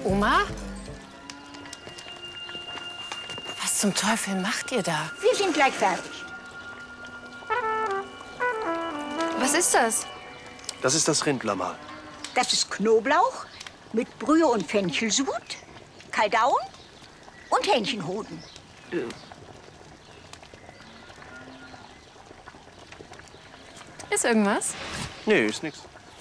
Oma? Was zum Teufel macht ihr da? Wir sind gleich fertig. Was ist das? Das ist das Rindlammer. Das ist Knoblauch mit Brühe und Fenchelsud, Kaldaun und Hähnchenhoden. Ist irgendwas? Nee, ist nix.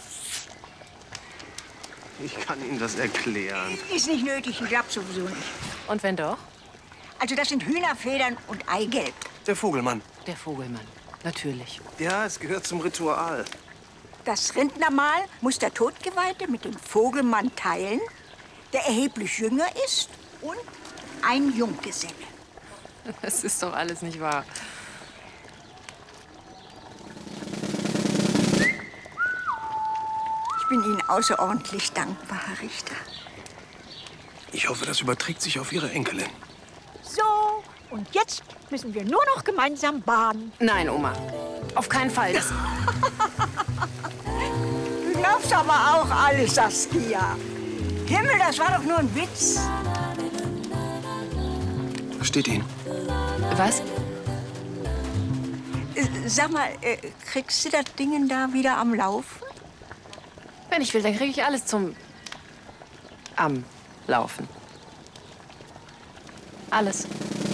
Ich kann Ihnen das erklären. Ist nicht nötig, ich glaub sowieso nicht. Und wenn doch? Also das sind Hühnerfedern und Eigelb. Der Vogelmann. Der Vogelmann. Natürlich. Ja, es gehört zum Ritual. Das Rindnermahl muss der Todgeweihte mit dem Vogelmann teilen, der erheblich jünger ist, und ein Junggeselle. Das ist doch alles nicht wahr. Ich bin Ihnen außerordentlich dankbar, Herr Richter. Ich hoffe, das überträgt sich auf Ihre Enkelin. So, und jetzt müssen wir nur noch gemeinsam baden. Nein, Oma. Auf keinen Fall. Das Du glaubst aber auch alles, Saskia. Himmel, das war doch nur ein Witz. Was steht Ihnen? Was? Sag mal, kriegst du das Ding da wieder am Laufen? Wenn ich will, dann kriege ich alles am Laufen. Alles.